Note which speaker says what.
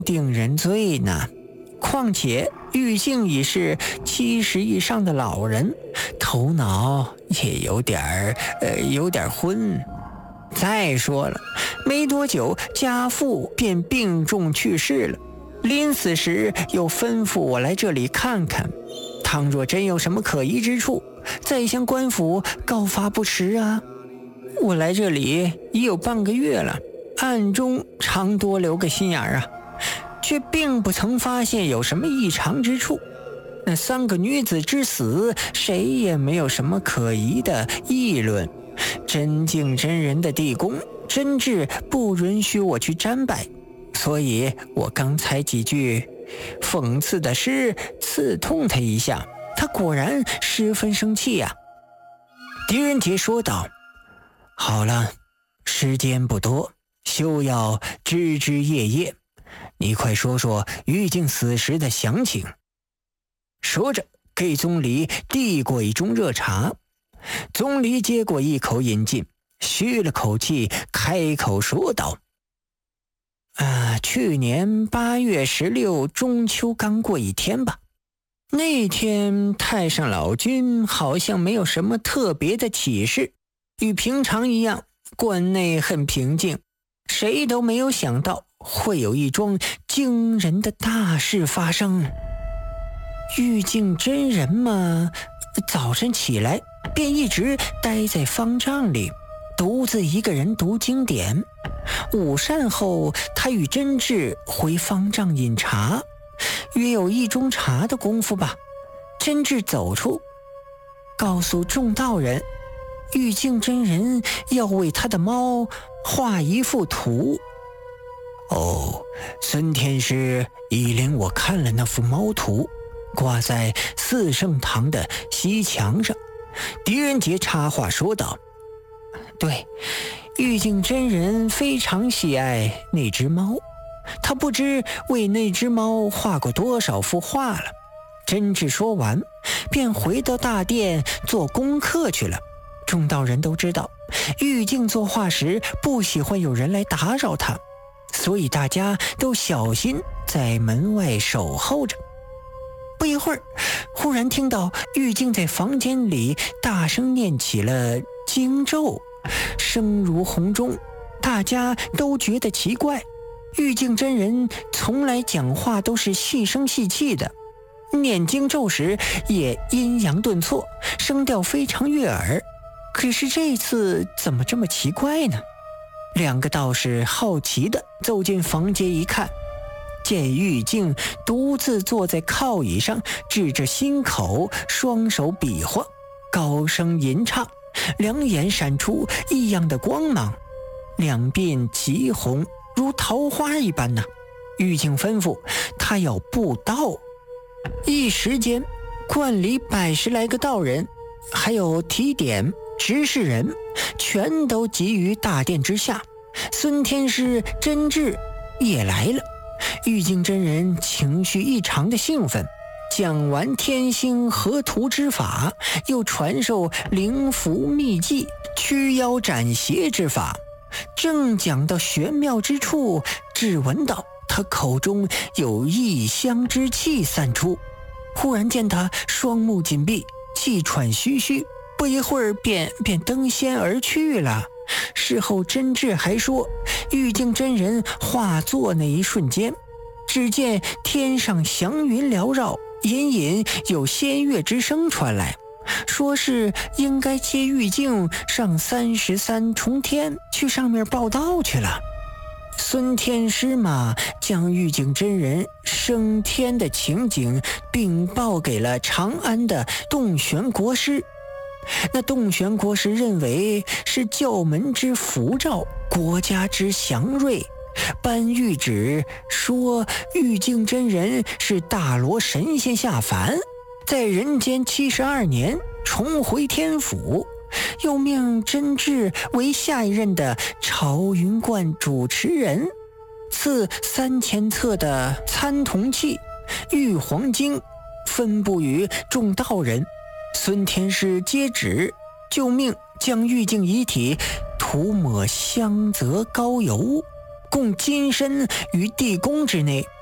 Speaker 1: 定人罪呢。况且玉净已是70以上的老人，头脑也有点昏。再说了，没多久家父便病重去世了，临死时又吩咐我来这里看看，倘若真有什么可疑之处，再向官府告发不迟啊。我来这里已有半个月了，暗中常多留个心眼啊，却并不曾发现有什么异常之处。那3个女子之死，谁也没有什么可疑的议论。真敬真人的地宫真挚不允许我去瞻拜，所以我刚才几句讽刺的诗刺痛他一下，他果然十分生气呀。狄仁杰说道：好了，时间不多，休要枝枝叶叶，你快说说玉净死时的详情。说着给宗离递过一盅热茶，宗离接过一口饮尽，吁了口气，开口说道：去年8月16中秋刚过一天吧，那天太上老君好像没有什么特别的启示，与平常一样，观内很平静，谁都没有想到会有一桩惊人的大事发生。玉净真人嘛，早晨起来便一直待在方丈里，独自一个人读经典。午膳后，他与真挚回方丈饮茶，约有1盅茶的功夫吧。真挚走出，告诉众道人，玉净真人要为他的猫画一幅图。孙天师已领我看了那幅猫图，挂在四圣堂的西墙上。狄仁杰插话说道：对，玉净真人非常喜爱那只猫，他不知为那只猫画过多少幅画了。真挚说完，便回到大殿做功课去了。众道人都知道，玉净作画时不喜欢有人来打扰他，所以大家都小心在门外守候着。不一会儿，忽然听到玉净在房间里大声念起了经咒，声如洪钟，大家都觉得奇怪。玉净真人从来讲话都是细声细气的，念经咒时也阴阳顿挫，声调非常悦耳。可是这次怎么这么奇怪呢？2个道士好奇地走进房间一看，见玉净独自坐在靠椅上，指着心口，双手比划，高声吟唱，两眼闪出异样的光芒，两鬓极红，如桃花一般呢。玉净吩咐他要布道，一时间观里100来个道人，还有提点执事人，全都集于大殿之下。孙天师、真挚也来了。玉净真人情绪异常的兴奋，讲完天星合图之法，又传授灵符秘技、驱妖斩邪之法。正讲到玄妙之处，只闻到他口中有异香之气散出，忽然见他双目紧闭，气喘吁吁，不一会儿便登仙而去了。事后真挚还说，玉净真人化作那一瞬间，只见天上祥云缭绕，隐隐有仙乐之声传来，说是应该接玉净上33重天，去上面报道去了。孙天师嘛，将玉净真人升天的情景禀报给了长安的洞玄国师。那洞玄国师认为是教门之符照，国家之祥瑞，颁谕旨说玉净真人是大罗神仙下凡，在人间72年重回天府，又命真挚为下一任的朝云观主持人，赐3000册的参同契、玉皇经分布于众道人。孙天师接旨，就命将玉净遗体涂抹香泽膏油， 共金身于地宫之内。